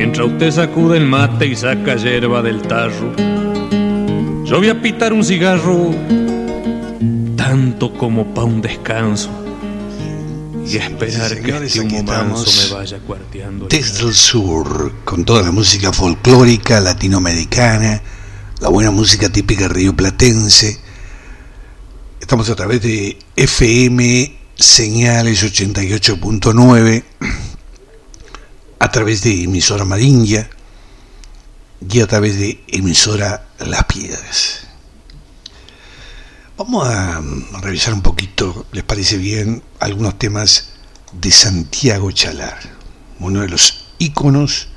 Mientras usted sacude el mate y saca yerba del tarro, yo voy a pitar un cigarro tanto como pa' un descanso y a esperar que este humo manso me vaya cuarteando. Desde el sur, con toda la música folclórica latinoamericana, la buena música típica rioplatense. Estamos a través de FM Señales 88.9, a través de emisora Marinja y a través de emisora Las Piedras. Vamos a revisar un poquito, ¿les parece bien?, algunos temas de Santiago Chalar, uno de los íconos